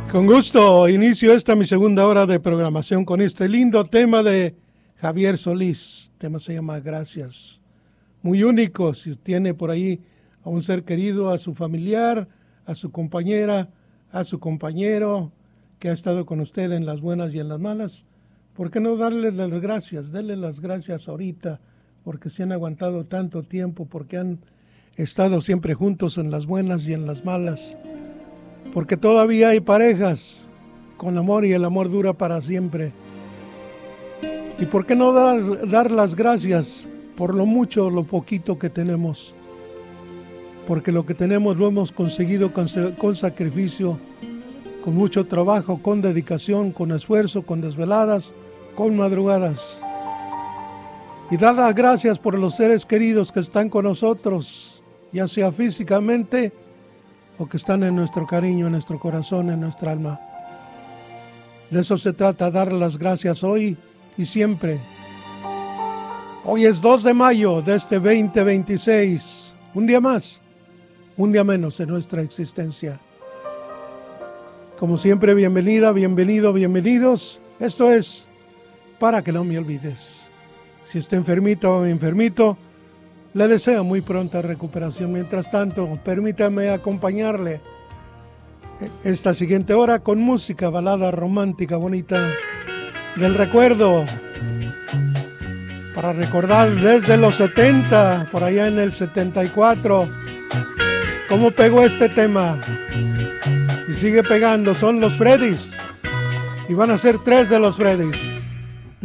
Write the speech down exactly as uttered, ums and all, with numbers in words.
Con gusto inicio esta mi segunda hora de programación con este lindo tema de Javier Solís. El tema se llama Gracias. Muy único, si tiene por ahí a un ser querido, a su familiar, a su compañera, a su compañero que ha estado con usted en las buenas y en las malas, ¿por qué no darles las gracias? Denle las gracias ahorita, porque se han aguantado tanto tiempo, porque han estado siempre juntos en las buenas y en las malas. Porque todavía hay parejas con amor y el amor dura para siempre. ¿Y por qué no dar, dar las gracias por lo mucho o lo poquito que tenemos? Porque lo que tenemos lo hemos conseguido con, con sacrificio, con mucho trabajo, con dedicación, con esfuerzo, con desveladas, con madrugadas. Y dar las gracias por los seres queridos que están con nosotros, ya sea físicamente o que están en nuestro cariño, en nuestro corazón, en nuestra alma. De eso se trata, dar las gracias hoy y siempre. Hoy es dos de mayo de este veinte veintiséis, un día más, un día menos en nuestra existencia. Como siempre, bienvenida, bienvenido, bienvenidos. Esto es Para que no me olvides. Si está enfermito o enfermito, le deseo muy pronta recuperación. Mientras tanto, permítame acompañarle esta siguiente hora con música, balada romántica, bonita, del recuerdo. Para recordar desde los setenta, por allá en el setenta y cuatro, cómo pegó este tema. Y sigue pegando, son los Freddys. Y van a ser tres de los Freddys.